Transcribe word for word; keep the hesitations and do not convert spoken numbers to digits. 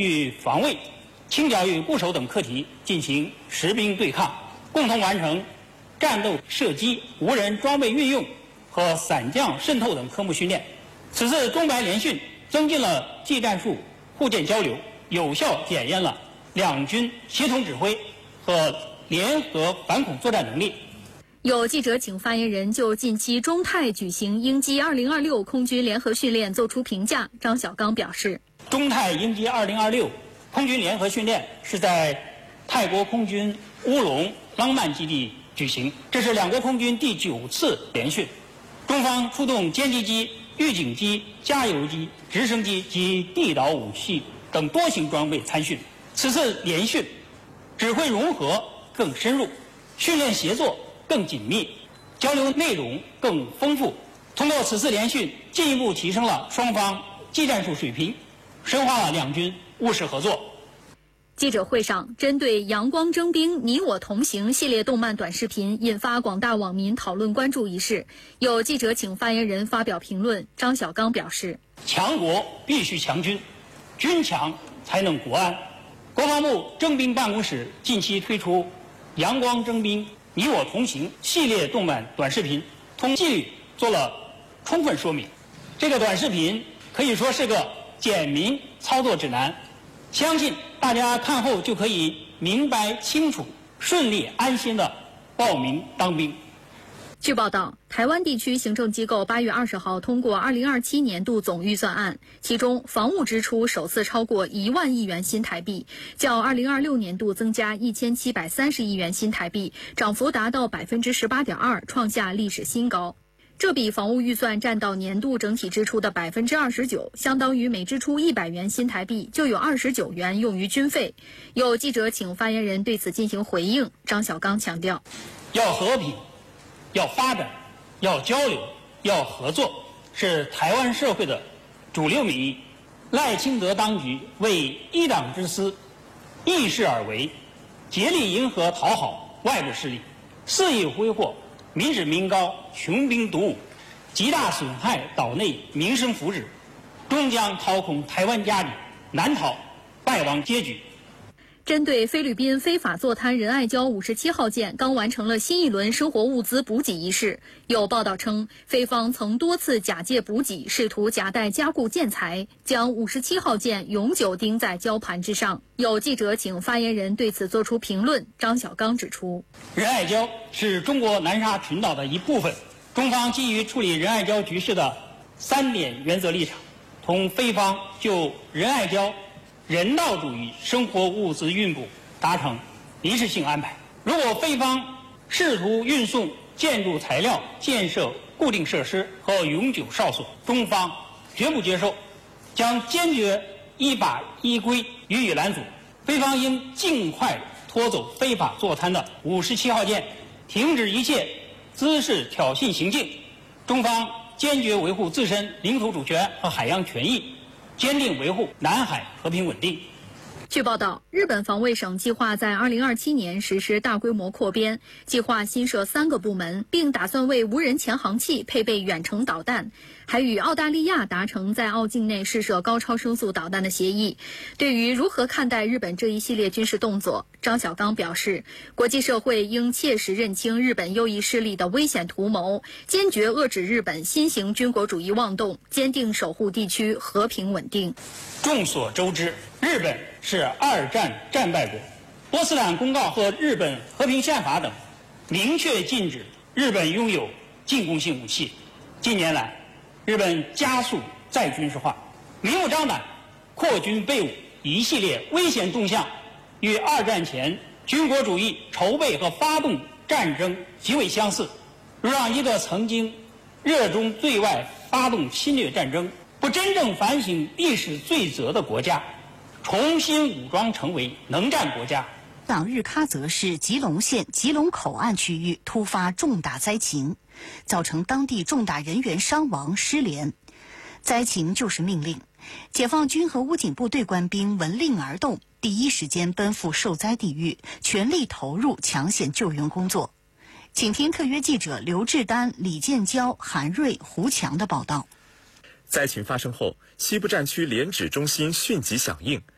与防卫、清剿与固守等课题进行实兵对抗，共同完成战斗射击、无人装备运用和伞降渗透等科目训练。此次中白联训增进了技战术互鉴交流，有效检验了两军协同指挥和联合反恐作战能力。 有记者请发言人就近期中泰举行鹰击二零二六空军联合训练作出评价。张小刚表示， 中泰鹰击二零二六空军联合训练是在泰国空军乌龙浪曼基地举行，这是两国空军第九次联训。中方出动歼击机、预警机、加油机、直升机及地导武器等多型装备参训。此次联训，指挥融合更深入，训练协作更紧密，交流内容更丰富。通过此次联训，进一步提升了双方技战术水平，深化了两军务实合作。 记者会上，针对《阳光征兵你我同行》系列动漫短视频引发广大网民讨论关注一事，有记者请发言人发表评论。张小刚表示， 强国必须强军，军强才能国安。国防部征兵办公室近期推出《阳光征兵你我同行》系列动漫短视频，通纪律做了充分说明。这个短视频可以说是个简明操作指南，相信大家看后就可以明白清楚，顺利安心的报名当兵。 据报道，台湾地区行政机构八月二十号通过二零二七年度总预算案，其中防务支出首次超过一万亿元新台币，较二零二六年度增加一千七百三十亿元新台币，涨幅达到百分之十八点二，创下历史新高。这笔防务预算占到年度整体支出的百分之二十九，相当于每支出一百元新台币就有二十九元用于军费。有记者请发言人对此进行回应。张小刚强调， 要和平，要发展，要交流，要合作，是台湾社会的主流民意。赖清德当局为一党之私，逆势而为，竭力迎合讨好外部势力，肆意挥霍民脂民膏、穷兵黩武，极大损害岛内民生福祉，终将掏空台湾家底，难逃败亡结局。 针对菲律宾非法坐滩仁爱礁五十七号舰刚完成了新一轮生活物资补给仪式，有报道称，菲方曾多次假借补给，试图夹带加固建材，将五十七号舰永久钉在礁盘之上。有记者请发言人对此作出评论。张小刚指出， 仁爱礁是中国南沙群岛的一部分，中方基于处理仁爱礁局势的三点原则立场，同菲方就仁爱礁人道主义生活物资运补达成一致性安排。如果菲方试图运送建筑材料、建设固定设施和永久哨所，中方绝不接受，将坚决依法依规予以拦阻。菲方应尽快拖走非法坐滩的五十七号舰，停止一切滋事挑衅行径。中方坚决维护自身领土主权和海洋权益，坚定维护南海和平稳定。 据报道，日本防卫省计划在二零二七年实施大规模扩编，计划新设三个部门，并打算为无人潜航器配备远程导弹，还与澳大利亚达成在澳境内试射高超声速导弹的协议。对于如何看待日本这一系列军事动作，张小刚表示，国际社会应切实认清日本右翼势力的危险图谋，坚决遏制日本新型军国主义妄动，坚定守护地区和平稳定。 众所周知，日本是二战战败国，波茨坦公告和日本和平宪法等明确禁止日本拥有进攻性武器。近年来，日本加速再军事化，明目张胆扩军备武，一系列危险动向与二战前军国主义筹备和发动战争极为相似。若让一个曾经热衷对外发动侵略战争、不真正反省历史罪责的国家重新武装成为能战国家， 港日喀则市吉隆县吉隆口岸区域突发重大灾情，造成当地重大人员伤亡失联。灾情就是命令，解放军和武警部队官兵闻令而动，第一时间奔赴受灾地域，全力投入抢险救援工作。请听特约记者刘志丹、李建交、韩瑞、胡强的报道。 灾情发生后，西部战区联指中心迅即响应，